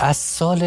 از سال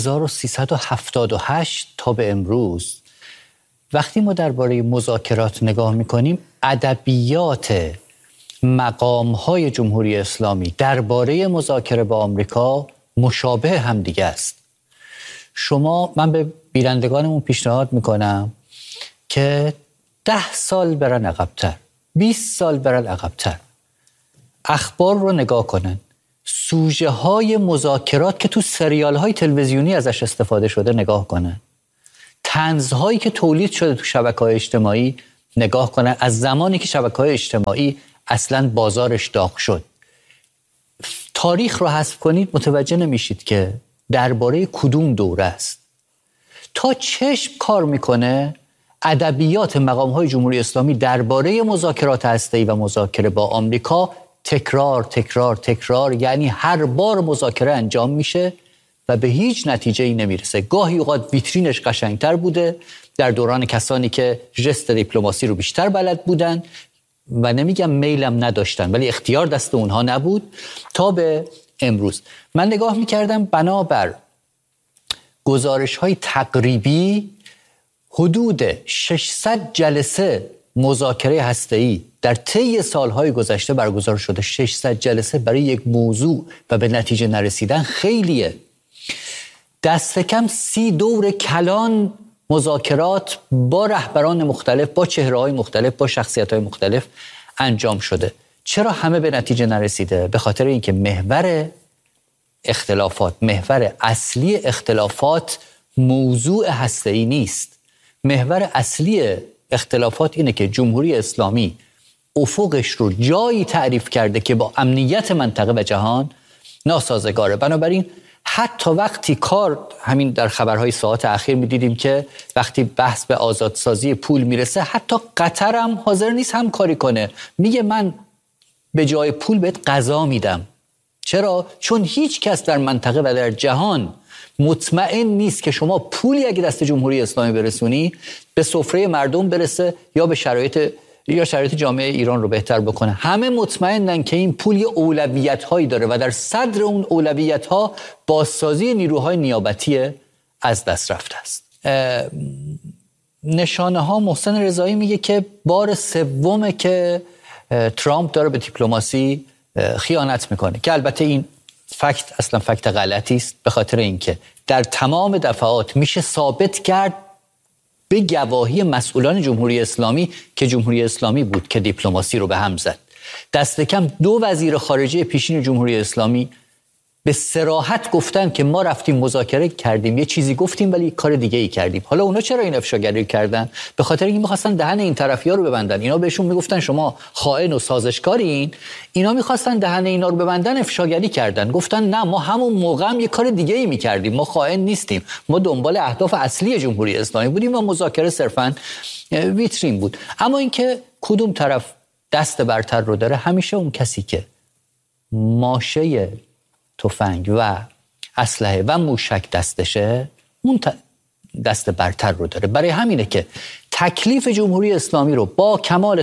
1378 تا به امروز وقتی ما درباره مذاکرات نگاه میکنیم، ادبیات مقام‌های جمهوری اسلامی درباره مذاکره با آمریکا مشابه هم دیگه است. من به بینندگانمون پیشنهاد میکنم که 10 سال برن عقب‌تر، 20 سال برن عقب‌تر، اخبار رو نگاه کنن، سوژه های مذاکرات که تو سریال های تلویزیونی ازش استفاده شده نگاه کنن، طنزهایی که تولید شده تو شبکه‌های اجتماعی نگاه کنن، از زمانی که شبکه‌های اجتماعی اصلاً بازارش داغ شد. تاریخ رو حذف کنید متوجه نمیشید که درباره کدوم دوره است. تا چشم کار میکنه ادبیات مقام‌های جمهوری اسلامی درباره مذاکرات هسته‌ای و مذاکره با آمریکا تکرار تکرار تکرار، یعنی هر بار مذاکره انجام میشه و به هیچ نتیجه‌ای نمیرسه. گاهی اوقات ویترینش قشنگتر بوده در دوران کسانی که ژست دیپلماسی رو بیشتر بلد بودن و نمیگم میلم نداشتن ولی اختیار دست اونها نبود، تا به امروز. من نگاه میکردم بنابر گزارش‌های تقریبی حدود 600 جلسه مذاکره هسته‌ای در طی سالهای گذشته برگزار شده. 600 جلسه برای یک موضوع و به نتیجه نرسیدن خیلیه. دست کم 30 دور کلان مذاکرات با رهبران مختلف، با چهره‌های مختلف، با شخصیت‌های مختلف انجام شده. چرا همه به نتیجه نرسیده؟ به خاطر اینکه محور اصلی اختلافات موضوع هسته‌ای نیست. محور اصلی اختلافات اینه که جمهوری اسلامی افقش رو جایی تعریف کرده که با امنیت منطقه و جهان ناسازگاره. بنابراین حتی وقتی همین در خبرهای ساعات اخیر می‌دیدیم که وقتی بحث به آزادسازی پول میرسه، حتی قطر هم حاضر نیست همکاری کنه. میگه من به جای پول بهت غذا میدم. چرا؟ چون هیچ کس در منطقه و در جهان مطمئن نیست که شما پولی اگه دست جمهوری اسلامی برسونی به سفره مردم برسه یا به شرایط جامعه ایران رو بهتر بکنه. همه مطمئنن که این پول یه اولویت‌هایی داره و در صدر اون اولویت‌ها بازسازی نیروهای نیابتی از دست رفته است. نشانه‌ها محسن رضایی میگه که بار سومه که ترامپ داره به دیپلماسی خیانت میکنه، که البته این اصلا فکت غلطی است، به خاطر اینکه در تمام دفعات میشه ثابت کرد به گواهی مسئولان جمهوری اسلامی که جمهوری اسلامی بود که دیپلماسی رو به هم زد. دست کم 2 وزیر خارجه پیشین جمهوری اسلامی به صراحت گفتن که ما رفتیم مذاکره کردیم، یه چیزی گفتیم ولی کار دیگه ای کردیم. حالا اونا چرا این افشاگری کردن؟ به خاطر اینکه می‌خواستن دهن این طرفی‌ها رو ببندن. اینا بهشون میگفتن شما خائن و سازشکارین، اینا می‌خواستن دهن اینا رو ببندن، افشاگری کردن. گفتن نه، ما همون موقع هم یه کار دیگه ای می‌کردیم، ما خائن نیستیم، ما دنبال اهداف اصلی جمهوری اسلامی بودیم و مذاکره صرفاً ویترین بود. اما اینکه کدوم طرف دست برتر رو داره، همیشه اون کسی که ماشه تفنگ و اسلحه و موشک دستشه اون دست برتر رو داره. برای همینه که تکلیف جمهوری اسلامی رو با کمال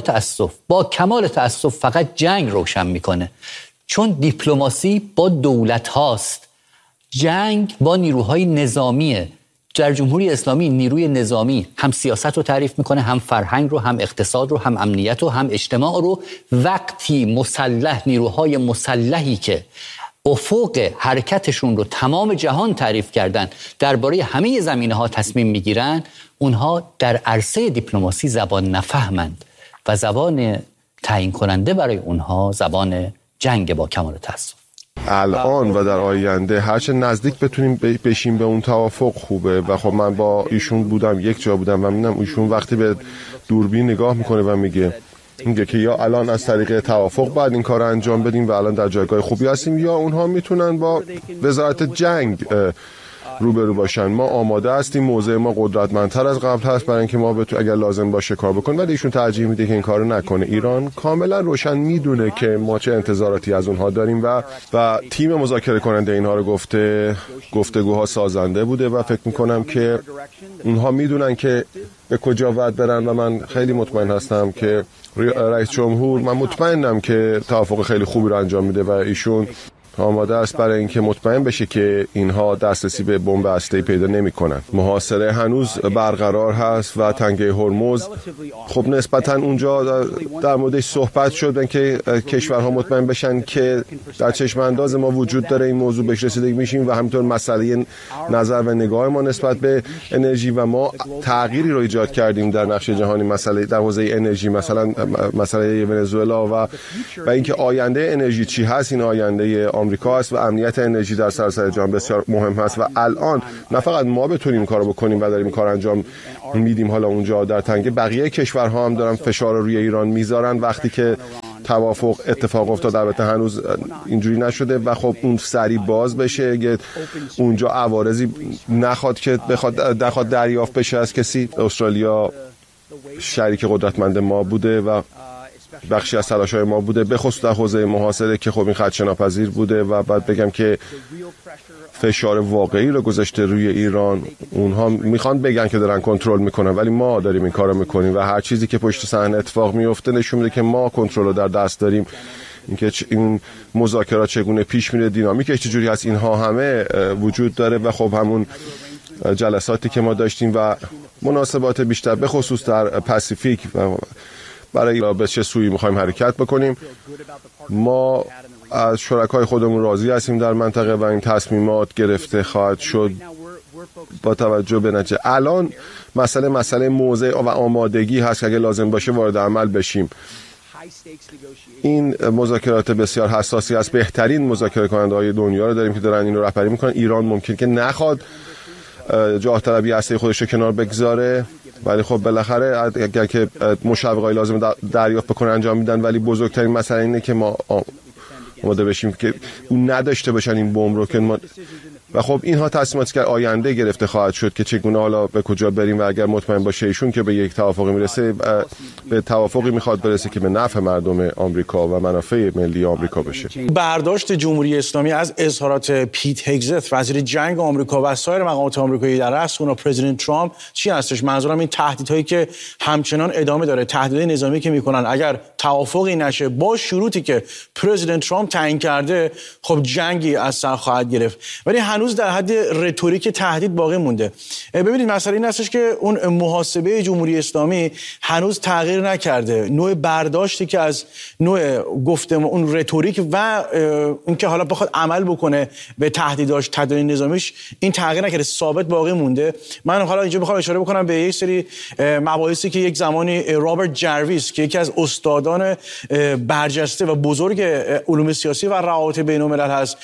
تأسف فقط جنگ روشن میکنه، چون دیپلماسی با دولت هاست، جنگ با نیروهای نظامیه. در جمهوری اسلامی نیروی نظامی هم سیاست رو تعریف میکنه، هم فرهنگ رو، هم اقتصاد رو، هم امنیت رو، هم اجتماع رو. وقتی نیروهای مسلحی که افق حرکتشون رو تمام جهان تعریف کردن، درباره همه زمینه‌ها تصمیم میگیرن، اونها در عرصه دیپلماسی زبان نفهمند و زبان تعیین کننده برای اونها زبان جنگ با کمال تأسف. الان و در آینده هرچه نزدیک بتونیم بشیم به اون توافق خوبه. و خب من با ایشون بودم، یک جا بودم و می‌بینم ایشون وقتی به دوربین نگاه میکنه و میگه که یا الان از طریق توافق بعد این کار انجام بدیم و الان در جایگاه خوبی هستیم، یا اونها میتونن با وزارت جنگ روبرو باشن. ما آماده هستیم، موضع ما قدرتمندتر از قبل هست برای اینکه ما اگر لازم باشه کار بکنیم، ولی ایشون ترجیح میده که این کارو نکنه. ایران کاملا روشن میدونه که ما چه انتظاراتی از اونها داریم و تیم مذاکره کننده اینها رو گفتگوها سازنده بوده و فکر میکنم که اونها میدونن که به کجا باید برن و من خیلی مطمئن هستم که رئیس جمهور، من مطمئنم که توافق خیلی خوبی رو انجام میده و ایشون آماده است برای اینکه مطمئن بشه که اینها دسترسی به بمب هسته‌ای پیدا نمی‌کنن. محاصره هنوز برقرار هست و تنگه هرمز خب نسبتاً اونجا در موردش صحبت شد که کشورها مطمئن بشن که در چشم انداز ما وجود داره این موضوع بهش رسیدگی میشیم و همینطور مسئله نظر و نگاه ما نسبت به انرژی و ما تغییری رو ایجاد کردیم در نقشه جهانی مسئله در حوزه انرژی، مثلا مسئله ونزوئلا و اینکه آینده انرژی چی هست. این آینده آمریکا است و امنیت انرژی در سراسر جهان بسیار مهم هست و الان نه فقط ما بتونیم این کارو بکنیم و داریم این کار انجام میدیم حالا اونجا در تنگه، بقیه کشورها هم دارن فشار رو روی ایران میذارن وقتی که توافق اتفاق افتاد. البته هنوز اینجوری نشده و خب اون سری باز بشه، اونجا عوارضی نخواد که بخواد دریافت بشه از کسی. استرالیا شریک قدرتمند ما بوده و بخشی از تلاش‌های ما بوده، به خصوص در حوزه محاصره که خب این خدشه‌ناپذیر بوده و بعد بگم که فشار واقعی رو گذاشته روی ایران. اونها میخوان بگن که دارن کنترل میکنن ولی ما داریم این کارو میکنیم و هر چیزی که پشت صحنه اتفاق میفته نشون میده که ما کنترل رو در دست داریم. اینکه این مذاکرات چگونه پیش میره، دینامیکش چجوری هست، اینها همه وجود داره و خب همون جلساتی که ما داشتیم و مناسبات بیشتر به خصوص در پاسیفیک و برای به چه سویی میخوایم حرکت بکنیم. ما از شرکای خودمون راضی هستیم در منطقه و این تصمیمات گرفته خواهد شد با توجه به نتیجه. الان مسئله موضع و آمادگی هست که اگه لازم باشه وارد عمل بشیم. این مذاکرات بسیار حساسی است. بهترین مذاکره کننده‌های دنیا رو داریم که دارن این رو رهبری میکنن. ایران ممکن که نخواد جاه طلبی هسته خودش رو کنار بگذاره ولی خب بالاخره اگر که مشوقای لازم دریافت بکنه انجام میدن، ولی بزرگترین مسئله اینه که ما آماده بشیم که اون نداشته باشن این بمب رو که ما و خب اینها تصمیماتی که آینده گرفته خواهد شد که چگونه حالا به کجا بریم و اگر مطمئن باشه ایشون که به یک توافقی میرسه، به توافقی میخواد برسه که به نفع مردم آمریکا و منافع ملی آمریکا بشه. برداشت جمهوری اسلامی از اظهارات پیت هگزت وزیر جنگ آمریکا و سایر مقامات آمریکایی در رأس اون پرزیدنت ترامپ چی هستش؟ منظورم این تهدیدهایی که همچنان ادامه داره، تهدید نظامی که میکنن اگر توافقی نشه با شروطی که پرزیدنت ترامپ تعیین کرده خب جنگی از سر خواهد گرفت، ولی هنوز در حد رتوریک تهدید باقی مونده. ببینید مسئله این هستش که اون محاسبه جمهوری اسلامی هنوز تغییر نکرده. نوع برداشتی که از نوع گفتمان اون رتوریک و اینکه حالا بخواد عمل بکنه به تهدیداش، تهدید نظامیش، این تغییر نکرده، ثابت باقی مونده. من حالا اینجا میخوام اشاره بکنم به یک سری مباحثی که یک زمانی رابرت جرویس که یکی از استادان برجسته و بزرگ علوم سیاسی و روابط بین‌الملل هست،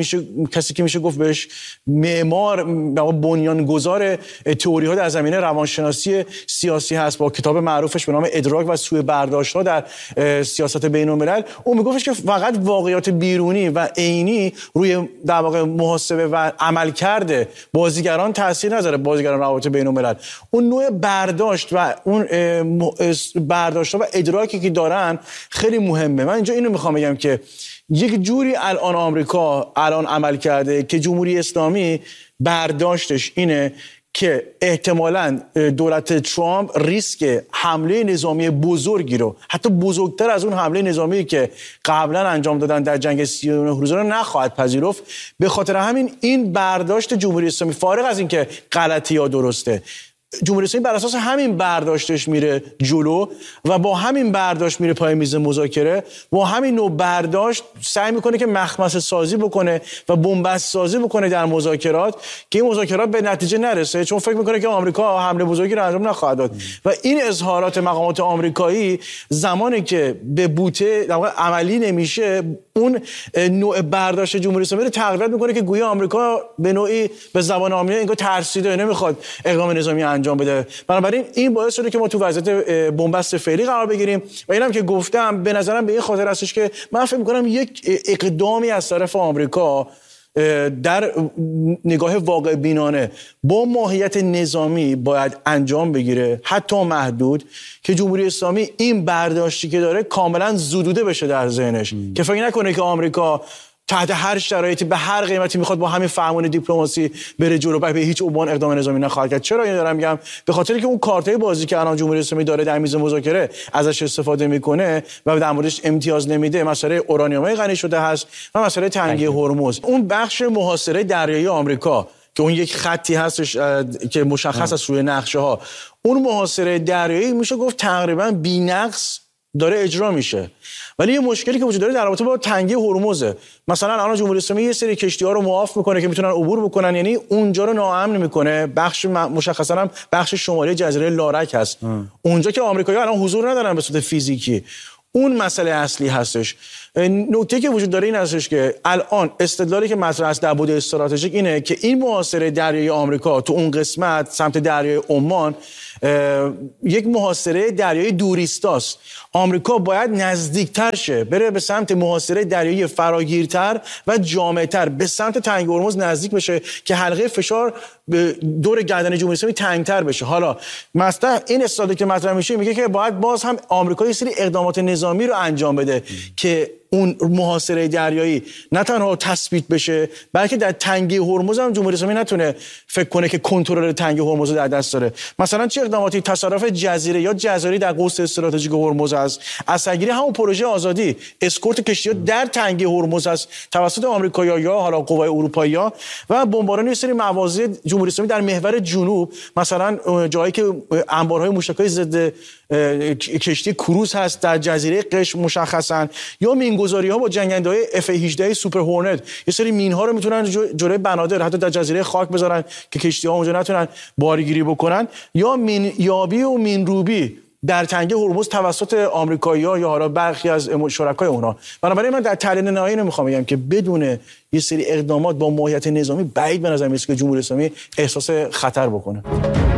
کسی که میشه گفت بهش معمار و بنیانگذار تئوری‌ها در زمینه روانشناسی سیاسی هست، با کتاب معروفش به نام ادراک و سوء برداشت‌ها در سیاست بین‌الملل، اون میگفتش که فقط واقعیات بیرونی و عینی روی در واقع محاسبه و عملکرد بازیگران تاثیر نذاره، بازیگران روابط بین‌الملل. اون نوع برداشت و اون برداشت‌ها و ادراکی که دارن خیلی مهمه. من اینجا اینو میخوام بگم که یک جوری الان آمریکا عمل کرده که جمهوری اسلامی برداشتش اینه که احتمالاً دولت ترامپ ریسک حمله نظامی بزرگی رو، حتی بزرگتر از اون حمله نظامی که قبلا انجام دادن در جنگ 39 روزه رو نخواهد پذیرفت. به خاطر همین این برداشت جمهوری اسلامی، فارغ از اینکه غلطی یا درسته، جمهوری اسلامی بر اساس همین برداشتش میره جلو و با همین برداشت میره پای میز مذاکره، با همین نوع برداشت سعی میکنه که مخمصه سازی بکنه و بنبست سازی بکنه در مذاکرات که این مذاکرات به نتیجه نرسه، چون فکر میکنه که آمریکا حمله بزرگی رو انجام نخواهد داد. و این اظهارات مقامات آمریکایی زمانی که به بوته عملی نمیشه، اون نوع برداشت جمهوری اسلامی رو تقویت میکنه که گویا آمریکا به نوعی به زبان عامیه انگار ترسیده، نمیخواد اقدام نظامی انجام بده. بنابراین این باعث شده که ما تو وضعیت بنبست فعلی قرار بگیریم و اینم که گفتم به نظرم به این خاطر هستش که من فکر می‌کنم یک اقدامی از طرف آمریکا در نگاه واقع بینانه با ماهیت نظامی باید انجام بگیره، حتی محدود، که جمهوری اسلامی این برداشتی که داره کاملا زدوده بشه در ذهنش، که فکر نکنه که آمریکا تحت هر شرایطی به هر قیمتی میخواد با همین فرمان دیپلماسی بره جلو و به هیچ عنوان اقدام نظامی نخواهد کرد. چرا اینو دارم میگم؟ به خاطر که اون کارتای بازی که الان جمهوری اسلامی داره در میز مذاکره ازش استفاده میکنه و در موردش امتیاز نمیده، مسئله اورانیوم غنی شده هست و مسئله تنگی هرمز. اون بخش محاصره دریایی آمریکا که اون یک خطی هستش که مشخص است روی نقشه ها، اون محاصره دریایی میشه گفت تقریبا بی‌نقص داره اجرا میشه. ولی یه مشکلی که وجود داره در رابطه با تنگی هرمزه. مثلا الان جمهوری اسلامی یه سری کشتی‌ها رو معاف میکنه که میتونن عبور بکنن، یعنی اونجا رو ناامن میکنه. بخش مشخصا هم بخش شمالی جزیره لارک هست، اونجا که آمریکایی‌ها الان حضور ندارن به صورت فیزیکی. اون مسئله اصلی هستش. نکته که وجود داره این هستش که الان استدلالی که مطرح است در بعد استراتژیک اینه که این محاصره دریایی آمریکا تو اون قسمت سمت دریای عمان یک محاصره دریایی دوریستاست. آمریکا باید نزدیکتر شه، بره به سمت محاصره دریایی فراگیرتر و جامعتر، به سمت تنگ هرمز نزدیک بشه که حلقه فشار دور گردن جمهوری اسلامی تنگتر بشه. حالا مثلا این استدلالی که مطرح میشه میگه که باید باز هم آمریکا یه سری اقدامات نظامی رو انجام بده که اون محاصره دریایی نه تنها تثبیت بشه، بلکه در تنگه هرمز هم جمهوری اسلامی نتونه فکر کنه که کنترل تنگه هرمز رو در دست داره. مثلا چه اقداماتی؟ تصرف جزیره یا جزایر در قوس استراتژیک هرمز است، اثرگیری همون پروژه آزادی، اسکورت کشتی‌ها در تنگه هرمز است توسط آمریکایی‌ها یا حالا قوای اروپایی‌ها، و بمباران یه سری مواضع جمهوری اسلامی در محور جنوب، مثلا جایی که انبارهای موشک‌های ضد کشتی کروز هست در جزیره قشم مشخصا، یا مینگذاری‌ها با جنگنده‌های F-18 سوپر هورنت. یه سری مین‌ها رو میتونن جلوی بنادر حتی در جزیره خاک بذارن که کشتی‌ها اونجا نتونن بارگیری بکنن، یا مین یابی و مین روبی در تنگه هرمز توسط آمریکایی‌ها یا حالا برخی از شرکای اونها. بنابراین من در تحلیل نهایی نمیخوام بگم که بدون یه سری اقدامات با ماهیت نظامی بعید به نظر میاد که جمهوری اسلامی احساس خطر بکنه.